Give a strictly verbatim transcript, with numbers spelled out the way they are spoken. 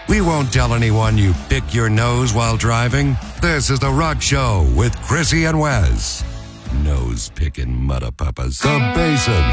We won't tell anyone you pick your nose while driving. This is The Rock Show with Chrissy and Wes. Nose-picking mudda-puppas. The Basin.